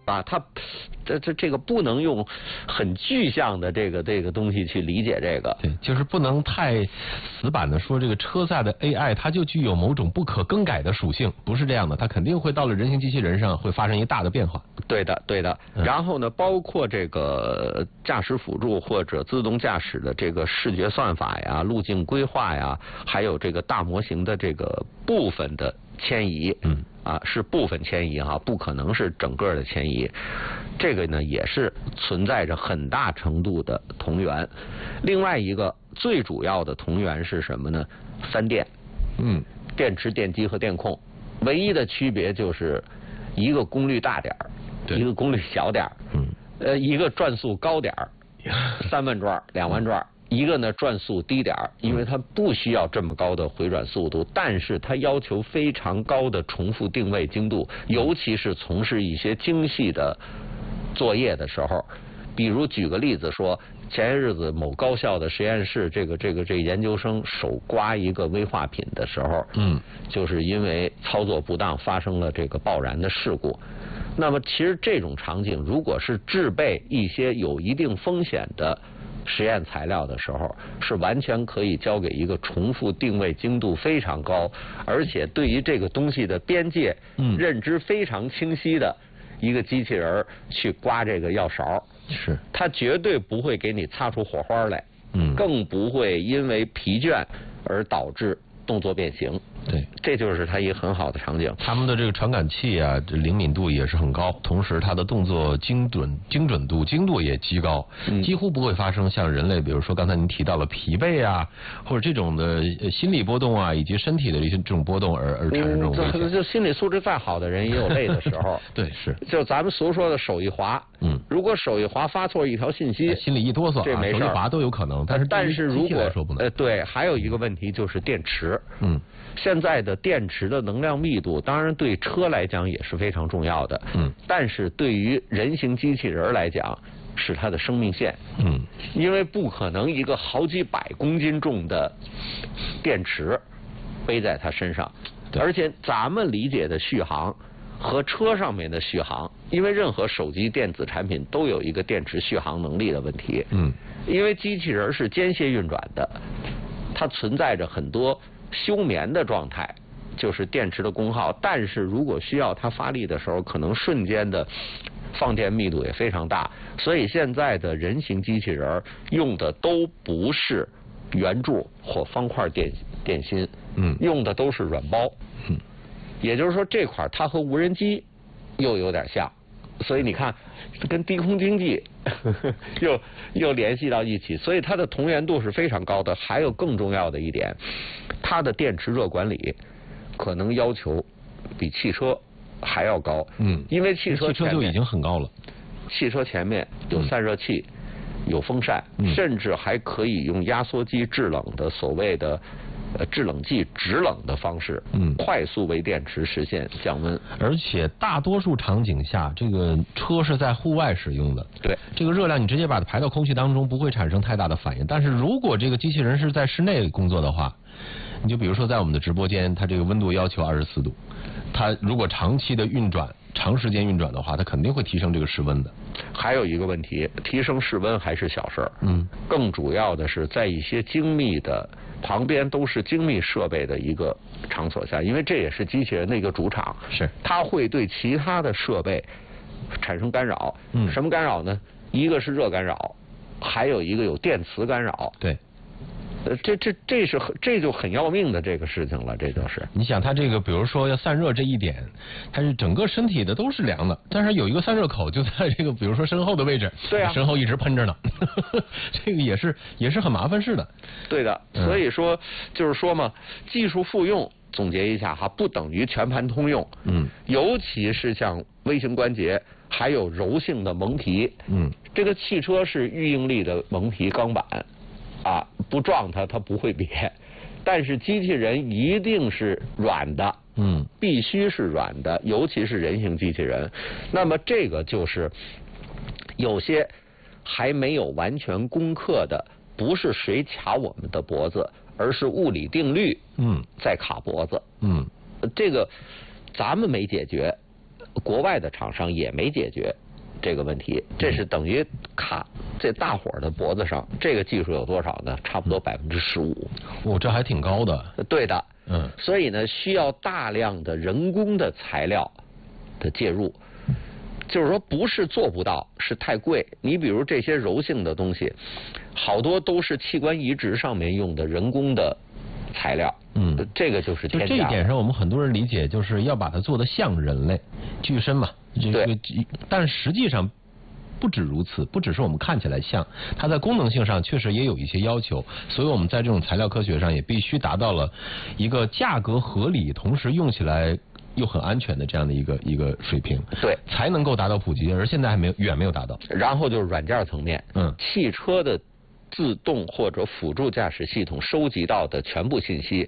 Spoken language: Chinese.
啊，它这个不能用很具象的这个东西去理解这个。 对，就是不能太死板的说这个车载的 AI 它就具有某种不可更改的属性，不是这样的，它肯定会到了人形机器人上会发生一个大的变化。 对的，对的。然后呢，包括这个驾驶辅助或者自动驾驶的这个视觉算法呀、路径规划呀，还有这个大模型的这个部分的迁移。是部分迁移哈，不可能是整个的迁移。这个呢也是存在着很大程度的同源。另外一个最主要的同源是什么呢？三电。电池、电机和电控，唯一的区别就是一个功率大点儿，一个功率小点儿。一个转速高点儿，3万转、2万转。一个呢转速低点儿，因为它不需要这么高的回转速度，但是它要求非常高的重复定位精度，尤其是从事一些精细的作业的时候。比如举个例子说，前些日子某高校的实验室，这个研究生手刮一个危化品的时候，就是因为操作不当发生了这个爆燃的事故。那么其实这种场景，如果是制备一些有一定风险的实验材料的时候，是完全可以交给一个重复定位精度非常高，而且对于这个东西的边界认知非常清晰的一个机器人去刮这个药勺。 是， 它绝对不会给你擦出火花来，更不会因为疲倦而导致动作变形。 对， 这就是它一个很好的场景。 他们的这个传感器啊，这灵敏度也是很高，同时它的动作精准度、精度也极高，几乎不会发生像人类，比如说刚才您提到了疲惫啊，或者这种的心理波动啊，以及身体的一些这种波动而产生这种危险。 就心理素质再好的人也有累的时候。 对，是。 就咱们所说的手一滑，如果手一滑发错一条信息， 心里一哆嗦， 这没事， 手一滑都有可能。 但是如果说不能。 对，还有一个问题就是电池。现在的电池的能量密度，当然对车来讲也是非常重要的。但是对于人形机器人来讲，是它的生命线。因为不可能一个好几百公斤重的电池背在它身上，而且咱们理解的续航和车上面的续航，因为任何手机电子产品都有一个电池续航能力的问题。因为机器人是间歇运转的，它存在着很多休眠的状态，就是电池的功耗，但是如果需要它发力的时候，可能瞬间的放电密度也非常大，所以现在的人形机器人用的都不是圆柱或方块电芯，用的都是软包。也就是说这块它和无人机又有点像，所以你看跟低空经济又联系到一起，所以它的同源度是非常高的。还有更重要的一点，它的电池热管理可能要求比汽车还要高。因为汽车就已经很高了， 汽车前面有散热器，有风扇，甚至还可以用压缩机制冷的所谓的制冷剂直冷的方式，快速为电池实现降温。 而且大多数场景下，这个车是在户外使用的， 对， 这个热量你直接把它排到空气当中，不会产生太大的反应。但是如果这个机器人是在室内工作的话，你就比如说在我们的直播间，它这个温度要求24度，它如果长期的运转、长时间运转的话，它肯定会提升这个室温的。 还有一个问题，提升室温还是小事儿，更主要的是在一些精密的旁边都是精密设备的一个场所下，因为这也是机器人的一个主场， 是它会对其他的设备产生干扰。什么干扰呢？一个是热干扰，还有一个有电磁干扰。 对。 这就很要命的这个事情了，这就是。 你想它这个，比如说要散热这一点，它是整个身体的都是凉的，但是有一个散热口就在这个，比如说身后的位置， 对啊， 身后一直喷着呢，这个也是很麻烦事的。 对的，所以说就是说嘛，技术复用总结一下哈，不等于全盘通用。尤其是像微型关节，还有柔性的蒙皮。这个汽车是预应力的蒙皮钢板。不撞它不会瘪，但是机器人一定是软的，必须是软的，尤其是人形机器人。那么这个就是有些还没有完全攻克的，不是谁卡我们的脖子，而是物理定律在卡脖子。这个咱们没解决， 国外的厂商也没解决这个问题，这是等于卡这大伙儿的脖子上。这个技术有多少呢？差不多15%。 哦，这还挺高的。 对的。所以呢，需要大量的人工的材料的介入。就是说，不是做不到，是太贵。你比如这些柔性的东西，好多都是器官移植上面用的人工的材料。这个就是天价。 就这一点上，我们很多人理解就是要把它做得像人类，具身嘛。 对。 但实际上不止如此，不只是我们看起来像，它在功能性上确实也有一些要求。所以我们在这种材料科学上也必须达到了一个价格合理，同时用起来又很安全的这样的一个水平， 对，才能够达到普及，而现在还远没有达到。 然后就是软件层面，汽车的自动或者辅助驾驶系统收集到的全部信息